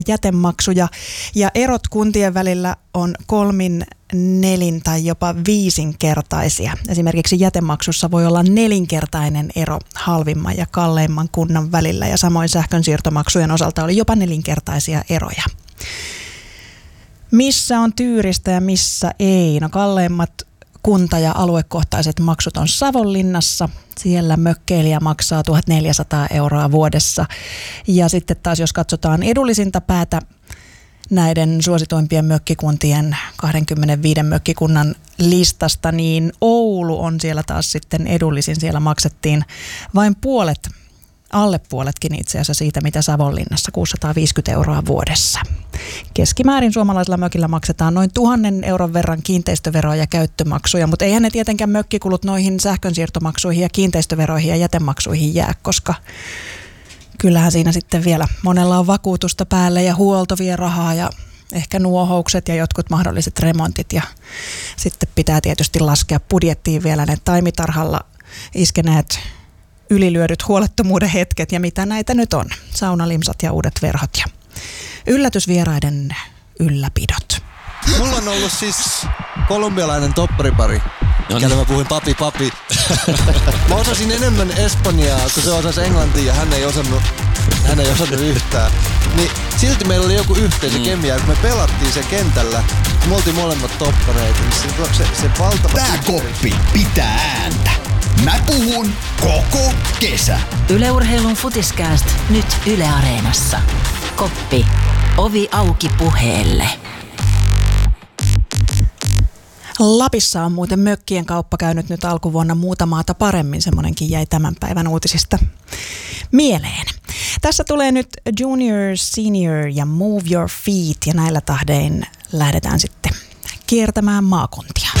jätemaksuja ja erot kuntien välillä on 3, 4 tai jopa 5-kertaisia. Esimerkiksi jätemaksussa voi olla 4-kertainen ero halvimman ja kalleimman kunnan välillä ja samoin sähkönsiirtomaksujen osalta oli jopa 4-kertaisia eroja. Missä on Tyyristä ja missä ei? No kalleimmat kunta- ja aluekohtaiset maksut on Savonlinnassa. Siellä mökkeilijä maksaa 1 400 € vuodessa. Ja sitten taas jos katsotaan edullisinta päätä näiden suosituimpien mökkikuntien 25 mökkikunnan listasta, niin Oulu on siellä taas sitten edullisin. Siellä maksettiin vain puolet, alle puoletkin itse asiassa siitä, mitä Savonlinnassa, 650 € vuodessa. Keskimäärin suomalaisella mökillä maksetaan noin 1 000 € verran kiinteistöveroa ja käyttömaksuja, mutta eihän ne tietenkään mökkikulut noihin sähkönsiirtomaksuihin ja kiinteistöveroihin ja jätemaksuihin jää, koska kyllähän siinä sitten vielä monella on vakuutusta päälle ja huolto vie rahaa ja ehkä nuohoukset ja jotkut mahdolliset remontit ja sitten pitää tietysti laskea budjettiin vielä ne taimitarhalla iskeneet ylilyödyt huolettomuuden hetket ja mitä näitä nyt on. Saunalimsat ja uudet verhot ja yllätysvieraiden ylläpidot. Mulla on ollut siis kolumbialainen topparipari, kelle mä puhuin papi. Mä osasin enemmän espanjaa, kun se osasi englantia ja hän ei osannut yhtään. Niin silti meillä oli joku yhteisökemia, kun me pelattiin se kentällä, me oltiin molemmat toppareita, niin se valtava... Tää koppi pitää ääntä. Mä puhun koko kesä. Yle Urheilun Futiskääst nyt Yle Areenassa. Koppi. Ovi auki puheelle. Lapissa on muuten mökkien kauppa käynyt nyt alkuvuonna muuta maata paremmin. Semmoinenkin jäi tämän päivän uutisista mieleen. Tässä tulee nyt Junior, Senior ja Move Your Feet ja näillä tahdein lähdetään sitten kiertämään maakuntia.